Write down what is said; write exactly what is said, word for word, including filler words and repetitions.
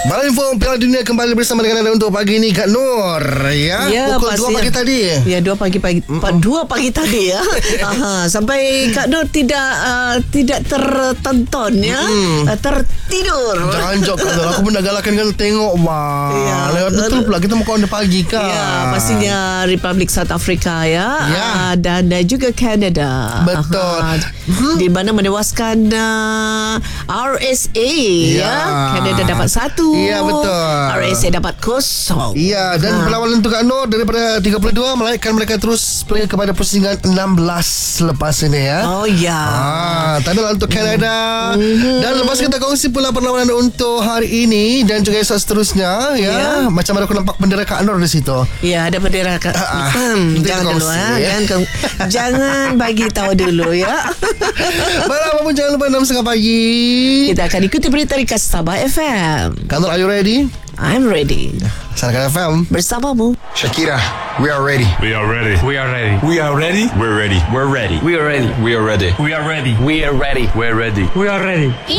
Balai Info Piala Dunia kembali bersama dengan anda untuk pagi ni Kak Nur. Ya, ya pukul dua pagi tadi. Ya, dua pagi pagi mm-hmm. dua pagi tadi ya. Aha, sampai Kak Nur tidak uh, tidak tertonton ya. Mm. Uh, tertidur. Jangan jok Kak Nur. Aku pun dah galakkan kan tengok wah. Ya, lewat betul pula kita mau kawan pagi Kak. Ya, pastinya Republik South Africa ya. Ya. Uh, dan uh, juga Canada. Betul. Aha, mm-hmm. Di mana menewaskan uh, R S A ya. ya. Canada dapat satu. Ya, betul. R S A dapat kosong. Ya, dan ha. perlawanan untuk Kak Nur daripada tiga puluh dua melainkan mereka terus play kepada pusingan enam belas lepas ini ya. Oh ya. Ah, tanda untuk Canada. Mm-hmm. Dan lepas kita kongsi pula perlawanan untuk hari ini dan juga esok seterusnya ya. Yeah. Macam mana aku nampak bendera Kak Nur di situ? Ya, ada bendera Kak. Ah, hmm, jangan dulu ya. ya. Jangan jangan bagi tahu dulu ya. Baiklah, apapun jangan lupa enam tiga puluh pagi. Kita akan ikuti berita di Sabah F M. Kak Nur, are you ready? I'm ready. Sarakan F M bersamamu. Shakira, we are ready. We are ready. We are ready. We are ready. We're ready. We're ready. We are ready. We are ready. We are ready. We are ready. We're ready. We are ready. We are ready.